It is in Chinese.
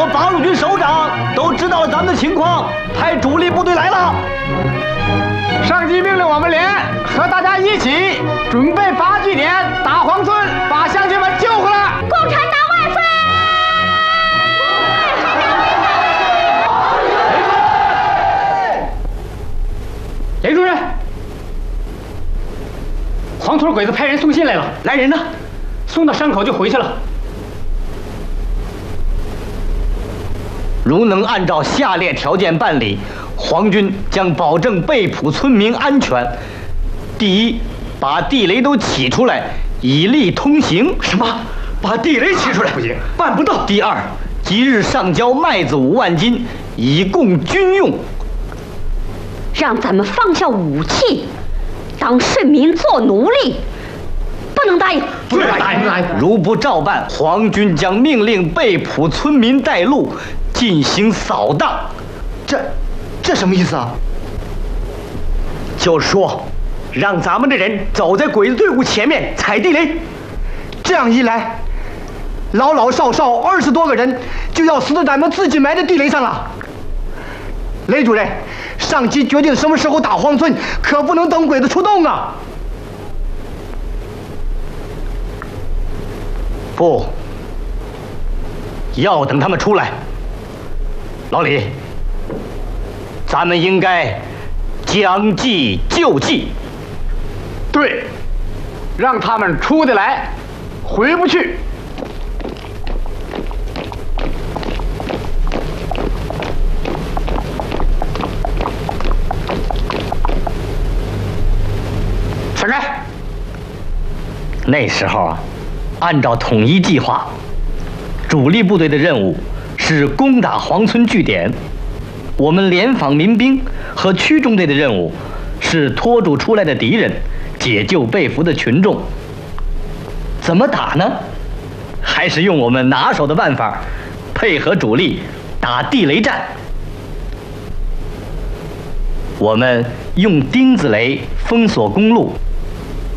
八路军首长都知道了咱们的情况，派主力部队来了。 上级命令我们连和大家一起准备8据点打黄村，把乡亲们救回来。 共产党万岁！ 雷主任，黄村鬼子派人送信来了，来人呢，送到山口就回去了。 如能按照下列条件办理，皇军将保证被捕村民安全。第一，把地雷都起出来，以利通行。什么？把地雷起出来？不行，办不到。第二，即日上交麦子5万斤，以供军用。 让咱们放下武器，当顺民做奴隶，不能答应。 不能答应！如不照办，皇军将命令被捕村民带路，进行扫荡。这什么意思啊？就是说，让咱们的人走在鬼子队伍前面踩地雷。这样一来，老老少少20多个人就要死在咱们自己埋的地雷上了。雷主任，上级决定什么时候打黄村，可不能等鬼子出动啊！不，要等他们出来。老李，咱们应该将计就计。 对，让他们出得来，回不去。闪开！ 那时候啊，按照统一计划，主力部队的任务是攻打黄村据点，我们联防民兵和区中队的任务是拖住出来的敌人，解救被俘的群众。怎么打呢？还是用我们拿手的办法，配合主力打地雷战。我们用钉子雷封锁公路，